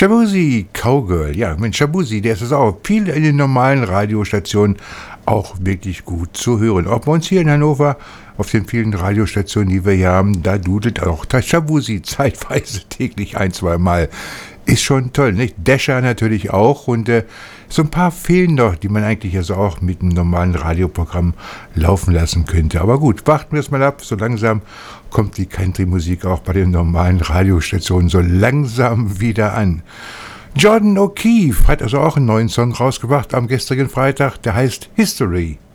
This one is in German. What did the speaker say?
Shaboozey Cowgirl, ja, Mensch, Shaboozey, der ist es auch viel in den normalen Radiostationen auch wirklich gut zu hören. Auch bei uns hier in Hannover, auf den vielen Radiostationen, die wir hier haben, da dudelt auch der Shaboozey zeitweise täglich ein-, zweimal. Ist schon toll, nicht? Dasher natürlich auch und so ein paar fehlen noch, die man eigentlich also auch mit einem normalen Radioprogramm laufen lassen könnte. Aber gut, warten wir es mal ab. So langsam kommt die Country-Musik auch bei den normalen Radiostationen so langsam wieder an. Jordan O'Keefe hat also auch einen neuen Song rausgebracht am gestrigen Freitag, der heißt History.